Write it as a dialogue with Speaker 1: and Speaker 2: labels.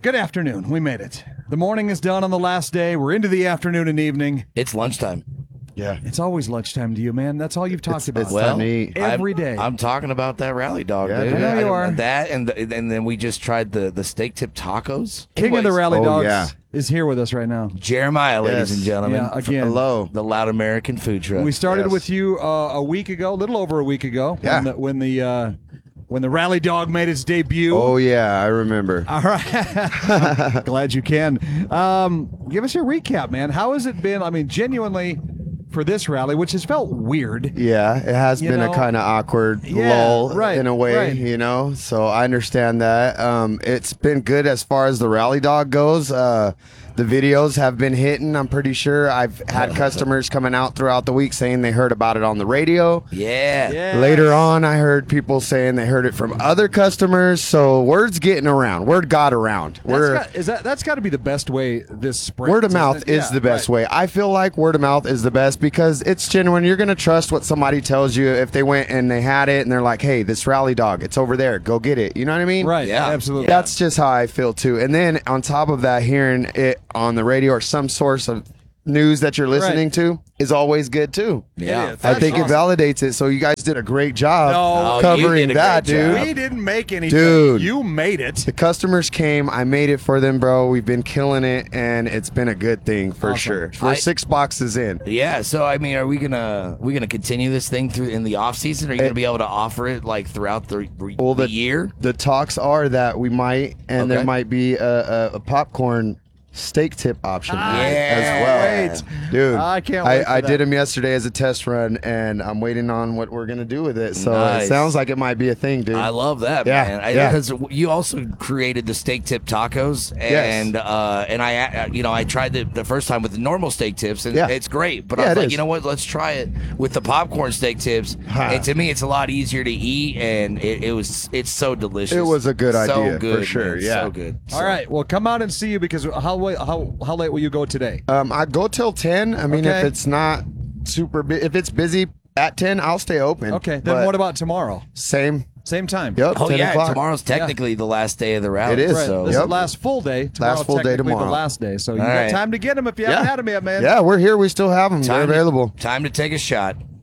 Speaker 1: Good afternoon. We made it. The morning is done on the last day. We're into the afternoon and evening.
Speaker 2: It's lunchtime.
Speaker 3: Yeah.
Speaker 1: It's always lunchtime to you, man. That's all you've talked about.
Speaker 3: It's time to eat.
Speaker 1: Every day.
Speaker 2: I'm talking about that rally dog,
Speaker 3: Yeah,
Speaker 2: dude.
Speaker 3: I
Speaker 1: know you are.
Speaker 2: That and then we just tried the steak tip tacos.
Speaker 1: King of the
Speaker 2: Anyways,
Speaker 1: Rally
Speaker 3: Oh,
Speaker 1: Dogs
Speaker 3: yeah.
Speaker 1: is here with us right now.
Speaker 2: Jeremiah, ladies
Speaker 3: Yes.
Speaker 2: and gentlemen.
Speaker 1: Yeah, again.
Speaker 3: Hello.
Speaker 2: The Loud American Food Truck.
Speaker 1: We started
Speaker 3: Yes.
Speaker 1: with you a week ago, a little over a week ago.
Speaker 3: Yeah.
Speaker 1: When the Rally Dog made its debut.
Speaker 3: Oh, yeah, I remember.
Speaker 1: All right. Glad you can. Give us your recap, man. How has it been? I mean, genuinely, for this rally, which has felt weird.
Speaker 3: Yeah, it has
Speaker 1: You
Speaker 3: been
Speaker 1: know,
Speaker 3: a kind of awkward
Speaker 1: yeah,
Speaker 3: lull
Speaker 1: right,
Speaker 3: in a way,
Speaker 1: right.
Speaker 3: you know, so I understand that. It's been good as far as the rally dog goes. The videos have been hitting. I'm pretty sure I've had customers coming out throughout the week saying they heard about it on the radio.
Speaker 2: yeah.
Speaker 1: Yeah.
Speaker 3: Later on, I heard people saying they heard it from other customers. So word's getting around. Word got around.
Speaker 1: That's got to be the best way this spring.
Speaker 3: Word of mouth is the best way. I feel like word of mouth is the best because it's genuine. You're going to trust what somebody tells you if they went and they had it and they're like, hey, this rally dog, it's over there. Go get it. You know what I mean?
Speaker 1: Right.
Speaker 2: Yeah.
Speaker 1: Absolutely.
Speaker 3: That's just how I feel too. And then on top of that, hearing it on the radio or some source of news that you're listening to is always good too.
Speaker 2: Yeah.
Speaker 1: It is.
Speaker 3: I
Speaker 1: That's
Speaker 3: think it
Speaker 1: awesome.
Speaker 3: validates it. So you guys did a great job
Speaker 1: No,
Speaker 2: you
Speaker 3: covering
Speaker 2: did a
Speaker 3: that,
Speaker 2: great
Speaker 3: dude.
Speaker 2: job.
Speaker 1: We didn't make anything.
Speaker 3: Dude.
Speaker 1: You made it.
Speaker 3: The customers came. I made it for them, bro. We've been killing it, and it's been a good thing for
Speaker 1: Awesome.
Speaker 3: sure. We're 6 boxes in.
Speaker 2: Yeah, so I mean, are we gonna continue this thing through in the off season? Are you gonna be able to offer it like throughout the year?
Speaker 3: The talks are that we might, and there
Speaker 2: Okay.
Speaker 3: might be a popcorn steak tip option
Speaker 1: I
Speaker 3: as
Speaker 1: can't
Speaker 3: well.
Speaker 1: wait.
Speaker 3: Dude,
Speaker 1: I can't wait for
Speaker 3: I
Speaker 1: that.
Speaker 3: did them yesterday as a test run, and I'm waiting on what we're gonna do with it. So
Speaker 2: Nice.
Speaker 3: it sounds like it might be a thing, dude.
Speaker 2: I love that,
Speaker 3: Yeah,
Speaker 2: man.
Speaker 3: yeah.
Speaker 2: Because you also created the steak tip tacos, and I tried the first time with the normal steak tips, and
Speaker 3: Yeah.
Speaker 2: it's great. But
Speaker 3: Yeah,
Speaker 2: I was
Speaker 3: it
Speaker 2: like,
Speaker 3: is.
Speaker 2: you know what? Let's try it with the popcorn steak tips.
Speaker 3: Huh.
Speaker 2: And to me, it's a lot easier to eat, and it's so delicious.
Speaker 3: It was a good
Speaker 2: So
Speaker 3: idea, for
Speaker 2: good,
Speaker 3: sure,
Speaker 2: man.
Speaker 3: yeah.
Speaker 2: So good.
Speaker 1: All right. Well, come out and see you because how late will you go today?
Speaker 3: I go till 10. I mean,
Speaker 1: Okay.
Speaker 3: if it's not super, if it's busy at 10, I'll stay open.
Speaker 1: Okay. Then
Speaker 3: But
Speaker 1: what about tomorrow?
Speaker 3: same?
Speaker 1: Same time.
Speaker 3: Yep.
Speaker 2: Oh
Speaker 3: 10
Speaker 2: yeah,
Speaker 3: o'clock.
Speaker 2: tomorrow's technically the last day of the rally.
Speaker 3: It is.
Speaker 1: Right.
Speaker 2: So
Speaker 1: This is
Speaker 3: Yep.
Speaker 1: last full day. Tomorrow's
Speaker 3: full day
Speaker 1: technically
Speaker 3: tomorrow.
Speaker 1: The last day. So you
Speaker 2: All
Speaker 1: got
Speaker 2: right.
Speaker 1: time to get them if you haven't had them yet, man.
Speaker 3: Yeah, we're here. We still have them. They're available.
Speaker 2: Time to take a shot.